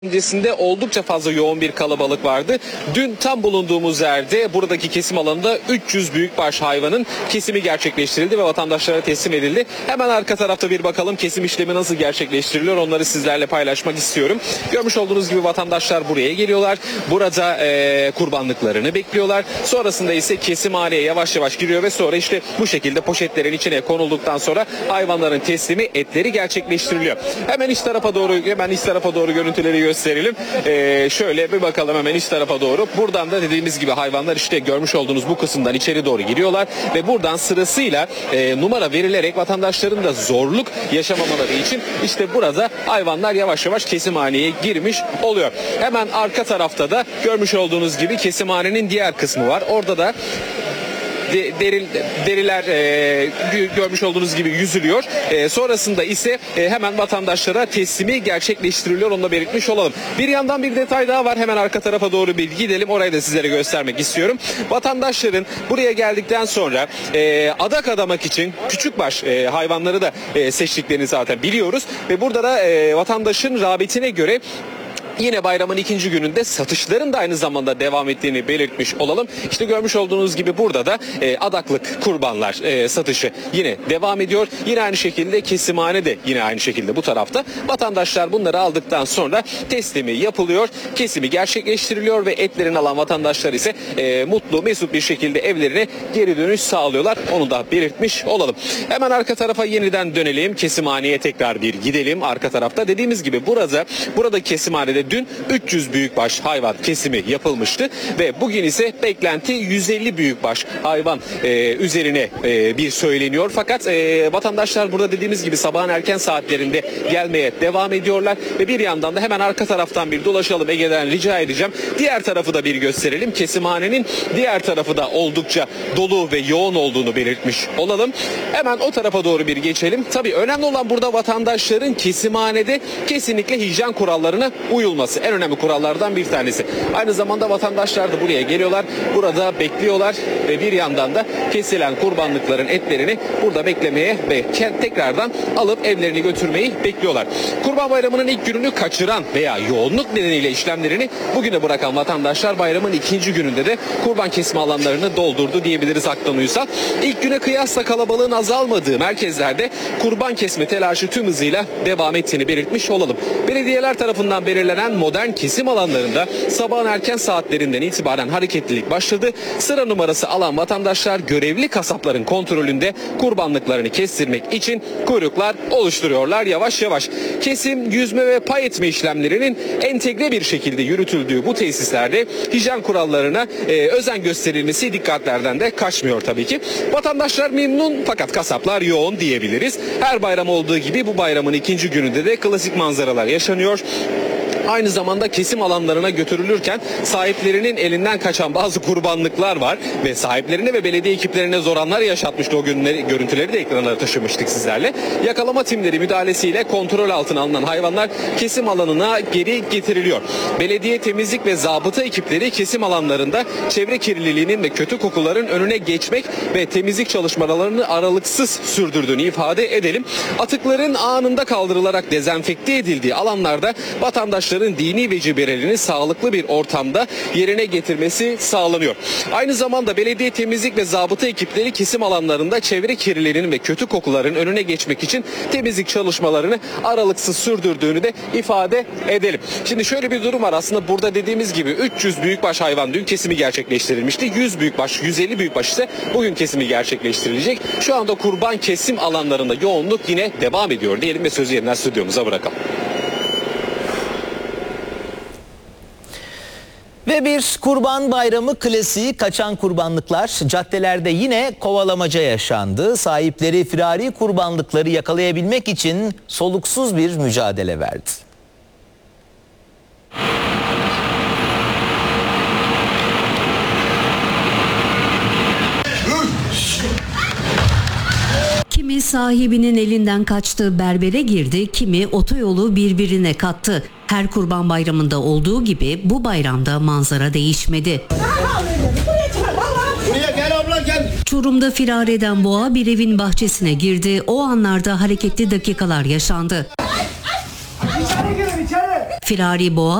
Öncesinde oldukça fazla yoğun bir kalabalık vardı. Dün tam bulunduğumuz yerde buradaki kesim alanında 300 büyükbaş hayvanın kesimi gerçekleştirildi ve vatandaşlara teslim edildi. Hemen arka tarafta bir bakalım kesim işlemi nasıl gerçekleştiriliyor, onları sizlerle paylaşmak istiyorum. Görmüş olduğunuz gibi vatandaşlar buraya geliyorlar. Burada kurbanlıklarını bekliyorlar. Sonrasında ise kesimhaneye yavaş yavaş giriyor ve sonra işte bu şekilde poşetlerin içine konulduktan sonra hayvanların teslimi, etleri gerçekleştiriliyor. Hemen iç tarafa doğru görüntüleri gösterelim. Şöyle bir bakalım hemen iç tarafa doğru. Buradan da dediğimiz gibi hayvanlar işte görmüş olduğunuz bu kısımdan içeri doğru giriyorlar ve buradan sırasıyla numara verilerek vatandaşların da zorluk yaşamamaları için işte burada hayvanlar yavaş yavaş kesimhaneye girmiş oluyor. Hemen arka tarafta da görmüş olduğunuz gibi kesimhanenin diğer kısmı var. Orada da deriler görmüş olduğunuz gibi yüzülüyor. Sonrasında ise hemen vatandaşlara teslimi gerçekleştiriliyor. Onu da belirtmiş olalım. Bir yandan bir detay daha var. Hemen arka tarafa doğru bir gidelim. Orayı da sizlere göstermek istiyorum. Vatandaşların buraya geldikten sonra adak adamak için küçükbaş hayvanları da seçtiklerini zaten biliyoruz. Ve burada da vatandaşın rağbetine göre yine bayramın ikinci gününde satışların da aynı zamanda devam ettiğini belirtmiş olalım. İşte görmüş olduğunuz gibi burada da adaklık kurbanlar satışı yine devam ediyor. Yine aynı şekilde kesimhane de yine aynı şekilde bu tarafta. Vatandaşlar bunları aldıktan sonra teslimi yapılıyor. Kesimi gerçekleştiriliyor ve etlerini alan vatandaşlar ise mutlu mesut bir şekilde evlerine geri dönüş sağlıyorlar. Onu da belirtmiş olalım. Hemen arka tarafa yeniden dönelim. Kesimhaneye tekrar bir gidelim. Arka tarafta dediğimiz gibi burada kesimhanede dün 300 büyükbaş hayvan kesimi yapılmıştı ve bugün ise beklenti 150 büyükbaş hayvan üzerine bir söyleniyor. Fakat vatandaşlar burada dediğimiz gibi sabahın erken saatlerinde gelmeye devam ediyorlar ve bir yandan da hemen arka taraftan bir dolaşalım. Ege'den rica edeceğim. Diğer tarafı da bir gösterelim. Kesimhanenin diğer tarafı da oldukça dolu ve yoğun olduğunu belirtmiş olalım. Hemen o tarafa doğru bir geçelim. Tabii önemli olan burada vatandaşların kesimhanede kesinlikle hijyen kurallarına uyulması. En önemli kurallardan bir tanesi. Aynı zamanda vatandaşlar da buraya geliyorlar. Burada bekliyorlar ve bir yandan da kesilen kurbanlıkların etlerini burada beklemeye ve tekrardan alıp evlerini götürmeyi bekliyorlar. Kurban Bayramı'nın ilk gününü kaçıran veya yoğunluk nedeniyle işlemlerini bugüne bırakan vatandaşlar bayramın ikinci gününde de kurban kesme alanlarını doldurdu diyebiliriz Aktan Uysal. İlk güne kıyasla kalabalığın azalmadığı merkezlerde kurban kesme telaşı tüm hızıyla devam ettiğini belirtmiş olalım. Belediyeler tarafından belirlenen modern kesim alanlarında sabahın erken saatlerinden itibaren hareketlilik başladı. Sıra numarası alan vatandaşlar görevli kasapların kontrolünde kurbanlıklarını kestirmek için kuyruklar oluşturuyorlar yavaş yavaş. Kesim, yüzme ve pay etme işlemlerinin entegre bir şekilde yürütüldüğü bu tesislerde hijyen kurallarına özen gösterilmesi dikkatlerden de kaçmıyor tabii ki. Vatandaşlar memnun fakat kasaplar yoğun diyebiliriz. Her bayram olduğu gibi bu bayramın ikinci gününde de klasik manzaralar yaşanıyor. Aynı zamanda kesim alanlarına götürülürken sahiplerinin elinden kaçan bazı kurbanlıklar var ve sahiplerine ve belediye ekiplerine zor anlar yaşatmıştı. O görüntüleri de ekranlara taşımıştık sizlerle. Yakalama timleri müdahalesiyle kontrol altına alınan hayvanlar kesim alanına geri getiriliyor. Belediye temizlik ve zabıta ekipleri kesim alanlarında çevre kirliliğinin ve kötü kokuların önüne geçmek ve temizlik çalışmalarını aralıksız sürdürdüğünü ifade edelim. Atıkların anında kaldırılarak dezenfekte edildiği alanlarda vatandaşların dini vecibelerini sağlıklı bir ortamda yerine getirmesi sağlanıyor. Aynı zamanda belediye temizlik ve zabıta ekipleri kesim alanlarında çevre kirliliğinin ve kötü kokuların önüne geçmek için temizlik çalışmalarını aralıksız sürdürdüğünü de ifade edelim. Şimdi şöyle bir durum var. Aslında burada dediğimiz gibi 300 büyükbaş hayvan dün kesimi gerçekleştirilmişti. 100 büyükbaş, 150 büyükbaş ise bugün kesimi gerçekleştirilecek. Şu anda kurban kesim alanlarında yoğunluk yine devam ediyor diyelim ve sözü yeniden stüdyomuza bırakalım. Ve bir kurban bayramı klasiği kaçan kurbanlıklar caddelerde yine kovalamaca yaşandı. Sahipleri firari kurbanlıkları yakalayabilmek için soluksuz bir mücadele verdi. Kimi sahibinin elinden kaçtı, berbere girdi, kimi otoyolu birbirine kattı. Her Kurban Bayramı'nda olduğu gibi bu bayramda manzara değişmedi. Buraya gel abla gel. Çorum'da firar eden boğa bir evin bahçesine girdi. O anlarda hareketli dakikalar yaşandı. İçeri girin içeri. Firari boğa